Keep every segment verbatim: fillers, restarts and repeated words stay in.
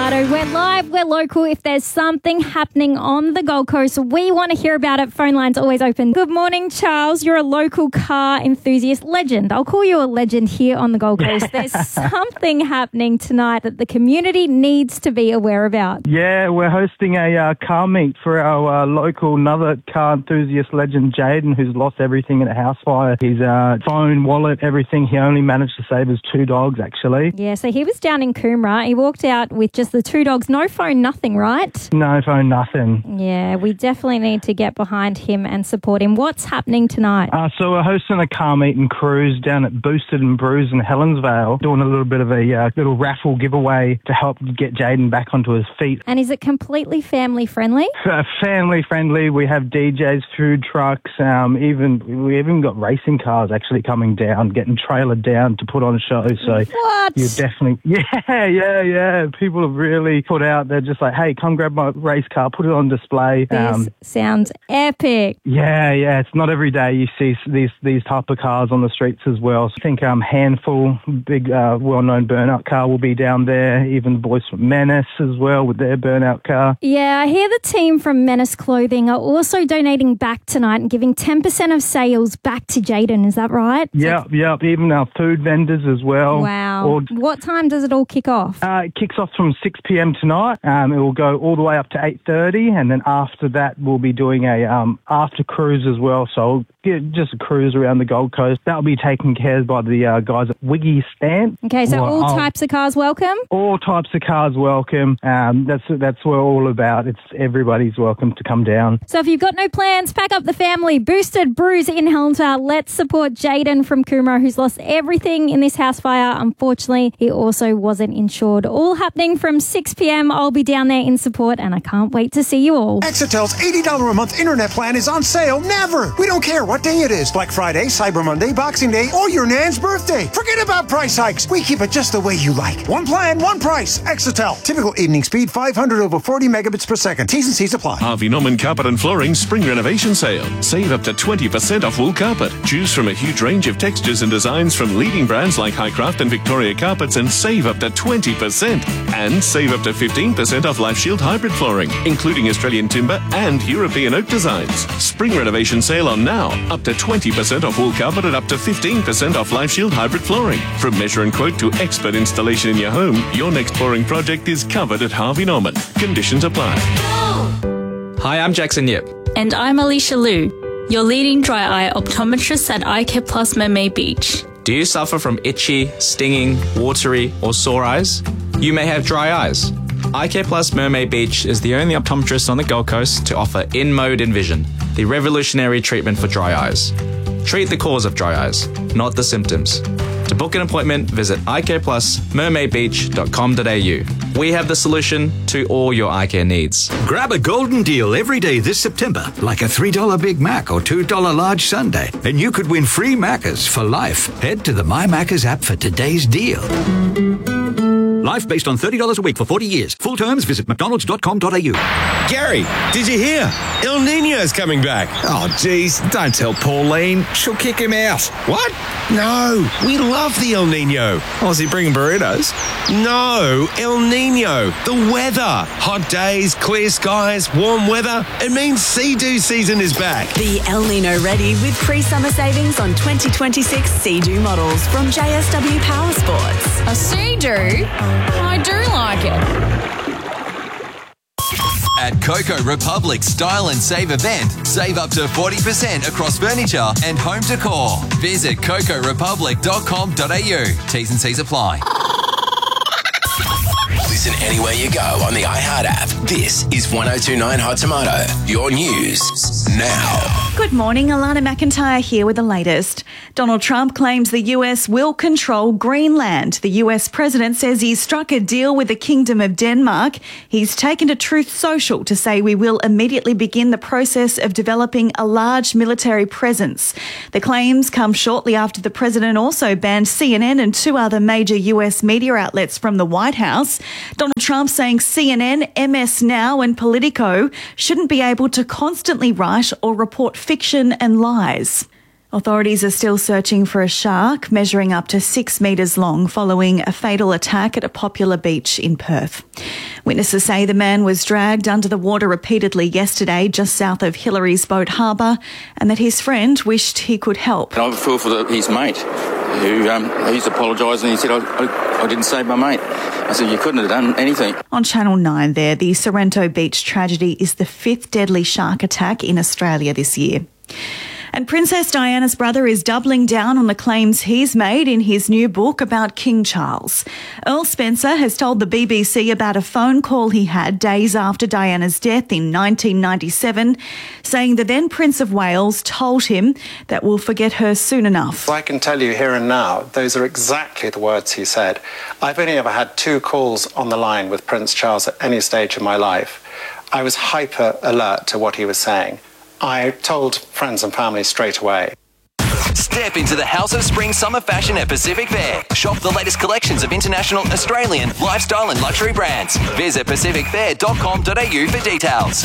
Tomato. We're live, we're local. If there's something happening on the Gold Coast, we want to hear about it. Phone line's always open. Good morning, Charles. You're a local car enthusiast legend. I'll call you a legend here on the Gold Coast. There's something happening tonight that the community needs to be aware about. Yeah, we're hosting a uh, car meet for our uh, local, another car enthusiast legend, Jaden, who's lost everything in a house fire. His uh, phone, wallet, everything. He only managed to save his two dogs, actually. Yeah, so he was down in Coomera. He walked out with just the two dogs, no phone, nothing, right? No phone, nothing. Yeah, we definitely need to get behind him and support him. What's happening tonight? Uh, so we're hosting a car meet and cruise down at Boosted and Bruised in Helensvale, doing a little bit of a uh, little raffle giveaway to help get Jaden back onto his feet. And is it completely family friendly? Uh, family friendly. We have D Js, food trucks, um, even we even got racing cars actually coming down, getting trailered down to put on shows. So what? You definitely, yeah, yeah, yeah. People have really put out. They're just like, hey, come grab my race car, put it on display. This um, sounds epic. Yeah, yeah. It's not every day you see these these type of cars on the streets as well. So I think um, Handful, big uh, well-known burnout car, will be down there. Even the boys from Menace as well with their burnout car. Yeah, I hear the team from Menace Clothing are also donating back tonight and giving ten percent of sales back to Jaden. Is that right? Yep, yep. Even our food vendors as well. Wow. Or, what time does it all kick off? Uh, it kicks off from six p.m. tonight. Um, it will go all the way up to eight thirty, and then after that we'll be doing a um, after cruise as well. So get just a cruise around the Gold Coast. That'll be taken care of by the uh, guys at Wiggy Stamp. Okay, so well, all I'll, types of cars welcome? All types of cars welcome. Um, that's that's what we're all about. It's everybody's welcome to come down. So if you've got no plans, pack up the family. Boosted Bruise in Helensvale. Let's support Jaden from Coomera, who's lost everything in this house fire. Unfortunately, he also wasn't insured. All happening from six p.m. I'll be down there in support, and I can't wait to see you all. Exitel's eighty dollars a month internet plan is on sale never. We don't care what day it is. Black Friday, Cyber Monday, Boxing Day, or your nan's birthday. Forget about price hikes. We keep it just the way you like. One plan, one price. Exitel. Typical evening speed five hundred over forty megabits per second. T's and C's apply. Harvey Norman Carpet and Flooring Spring Renovation Sale. Save up to twenty percent off wool carpet. Choose from a huge range of textures and designs from leading brands like Highcraft and Victoria Carpets and save up to twenty percent. And save up to fifteen percent off Life Shield hybrid flooring, including Australian timber and European oak designs. Spring Renovation Sale on now. Up to twenty percent off wool carpet and up to fifteen percent off Life Shield hybrid flooring. From measure and quote to expert installation in your home, your next flooring project is covered at Harvey Norman. Conditions apply. Hi, I'm Jackson Yip. And I'm Alicia Liu, your leading dry eye optometrist at Eye Care Plus Mermaid Beach. Do you suffer from itchy, stinging, watery, or sore eyes? You may have dry eyes. Eye Care Plus Mermaid Beach is the only optometrist on the Gold Coast to offer InMode Envision, the revolutionary treatment for dry eyes. Treat the cause of dry eyes, not the symptoms. To book an appointment, visit eye care plus mermaid beach dot com dot a u. We have the solution to all your eye care needs. Grab a golden deal every day this September, like a three dollar Big Mac or two dollar large sundae, and you could win free Maccas for life. Head to the My Maccas app for today's deal. Life based on thirty dollars a week for forty years. Full terms, visit mcdonalds dot com dot a u. Gary, did you hear? El Nino's coming back. Oh, geez, don't tell Pauline. She'll kick him out. What? No, we love the El Nino. Oh, is he bringing burritos? No, El Nino. The weather. Hot days, clear skies, warm weather. It means Sea-Doo season is back. Be El Nino ready with pre-summer savings on twenty twenty-six Sea-Doo models from J S W Power Sports. A Sea-Doo? I do like it. At Coco Republic Style and Save event, save up to forty percent across furniture and home decor. Visit coco republic dot com dot a u. T's and C's apply. Listen anywhere you go on the iHeart app. This is one oh two point nine Hot Tomato, your news now. Good morning, Alana McIntyre here with the latest. Donald Trump claims the U S will control Greenland. The U S president says he's struck a deal with the Kingdom of Denmark. He's taken to Truth Social to say we will immediately begin the process of developing a large military presence. The claims come shortly after the president also banned C N N and two other major U S media outlets from the White House. Donald Trump saying C N N, M S Now and Politico shouldn't be able to constantly write or report fiction and lies. Authorities are still searching for a shark measuring up to six metres long following a fatal attack at a popular beach in Perth. Witnesses say the man was dragged under the water repeatedly yesterday just south of Hillary's Boat Harbour, and that his friend wished he could help. I feel for the, his mate, who um, he's apologised, and he said, I, I, I didn't save my mate. I said, you couldn't have done anything. On Channel nine there, the Sorrento Beach tragedy is the fifth deadly shark attack in Australia this year. And Princess Diana's brother is doubling down on the claims he's made in his new book about King Charles. Earl Spencer has told the B B C about a phone call he had days after Diana's death in nineteen ninety-seven, saying the then Prince of Wales told him that we'll forget her soon enough. I can tell you here and now, those are exactly the words he said. I've only ever had two calls on the line with Prince Charles at any stage of my life. I was hyper alert to what he was saying. I told friends and family straight away. Step into the House of Spring Summer Fashion at Pacific Fair. Shop the latest collections of international, Australian, lifestyle and luxury brands. Visit pacific fair dot com dot a u for details.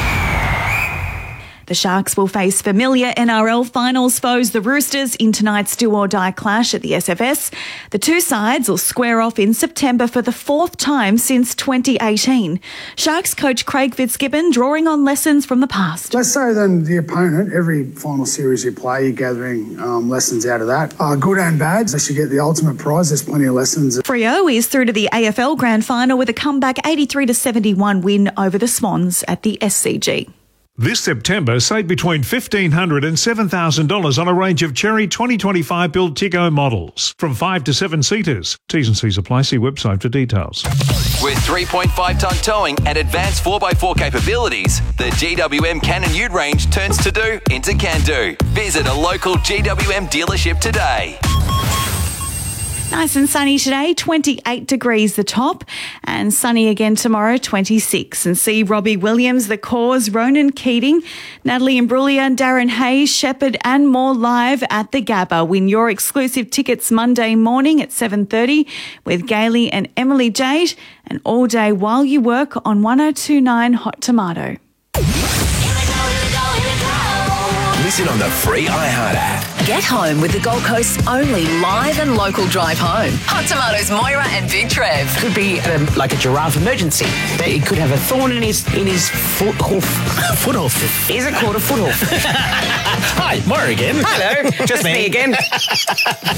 The Sharks will face familiar N R L finals foes, the Roosters, in tonight's do-or-die clash at the S F S. The two sides will square off in September for the fourth time since twenty eighteen. Sharks coach Craig Fitzgibbon drawing on lessons from the past. Less so than the opponent. Every final series you play, you're gathering um, lessons out of that. Uh, good and bad. They should get the ultimate prize. There's plenty of lessons. Freo is through to the A F L Grand Final with a comeback eighty-three to seventy-one win over the Swans at the S C G. This September, save between fifteen hundred dollars and seven thousand dollars on a range of Cherry twenty twenty-five build Tiggo models from five to seven seaters. T's and C's apply. See website for details. With three point five tonne towing and advanced four by four capabilities, the G W M Cannon Ute range turns to do into can do. Visit a local G W M dealership today. Nice and sunny today, twenty-eight degrees the top, and sunny again tomorrow, twenty-six. And see Robbie Williams, The Cause, Ronan Keating, Natalie Imbruglia, Darren Hayes, Shepherd and more live at the Gabba. Win your exclusive tickets Monday morning at seven thirty with Gailey and Emily Jade, and all day while you work on one oh two point nine Hot Tomato. Listen on the free iHeart app. Get home with the Gold Coast's only live and local drive home. Hot Tomatoes, Moira and Big Trev. Could be um, like a giraffe emergency. He could have a thorn in his in his foot hoof. Foot hoof. Is it called a foot hoof? Hi, Moira again. Hello, Just me me again.